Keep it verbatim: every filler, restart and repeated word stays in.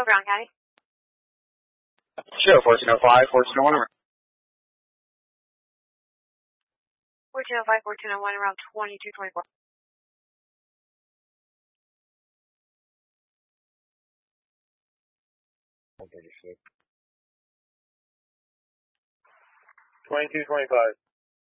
go Brown County. Show fourteen oh five, fourteen oh one. fourteen oh five, fourteen oh one, around twenty-two twenty-four. twenty-two twenty-five.